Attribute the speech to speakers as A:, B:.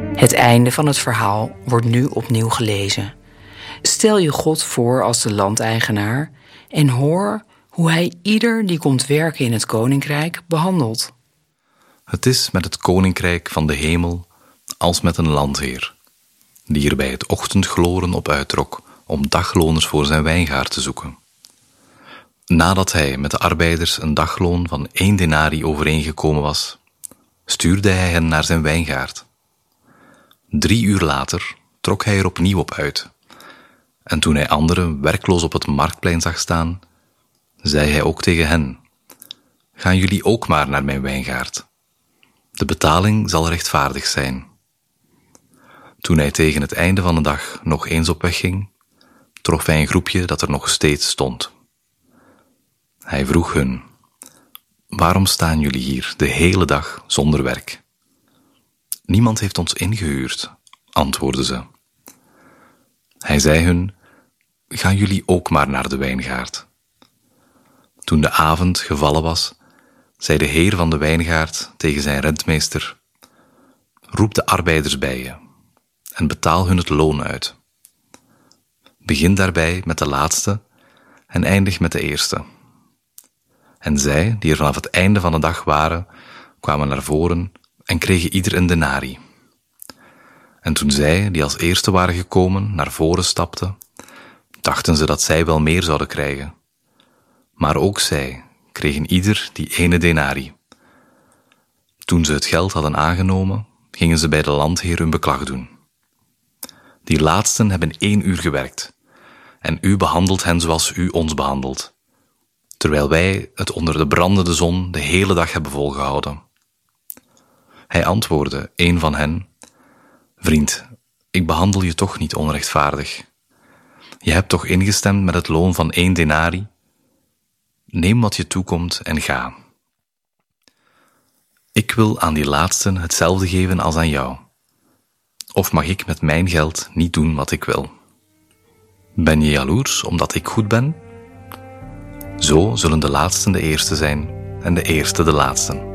A: Het einde van het verhaal wordt nu opnieuw gelezen. Stel je God voor als de landeigenaar en hoor hoe hij ieder die komt werken in het koninkrijk behandelt.
B: Het is met het koninkrijk van de hemel als met een landheer, die er bij het ochtendgloren op uittrok om dagloners voor zijn wijngaard te zoeken. Nadat hij met de arbeiders een dagloon van 1 denarii overeengekomen was, stuurde hij hen naar zijn wijngaard. 3 uur later trok hij er opnieuw op uit. En toen hij anderen werkloos op het marktplein zag staan, zei hij ook tegen hen: gaan jullie ook maar naar mijn wijngaard. De betaling zal rechtvaardig zijn. Toen hij tegen het einde van de dag nog eens op weg ging, trof hij een groepje dat er nog steeds stond. Hij vroeg hun: waarom staan jullie hier de hele dag zonder werk? Niemand heeft ons ingehuurd, antwoordden ze. Hij zei hun: gaan jullie ook maar naar de wijngaard. Toen de avond gevallen was, zei de heer van de wijngaard tegen zijn rentmeester: roep de arbeiders bij je en betaal hun het loon uit. Begin daarbij met de laatste en eindig met de eerste. En zij, die er vanaf het einde van de dag waren, kwamen naar voren en kregen ieder een denarii. En toen zij, die als eerste waren gekomen, naar voren stapten, dachten ze dat zij wel meer zouden krijgen. Maar ook zij kregen ieder die 1 denarii. Toen ze het geld hadden aangenomen, gingen ze bij de landheer hun beklag doen. Die laatsten hebben 1 uur gewerkt, en u behandelt hen zoals u ons behandelt, terwijl wij het onder de brandende zon de hele dag hebben volgehouden. Hij antwoordde, een van hen: vriend, ik behandel je toch niet onrechtvaardig. Je hebt toch ingestemd met het loon van 1 denarii? Neem wat je toekomt en ga. Ik wil aan die laatsten hetzelfde geven als aan jou. Of mag ik met mijn geld niet doen wat ik wil? Ben je jaloers omdat ik goed ben? Zo zullen de laatsten de eerste zijn en de eerste de laatsten.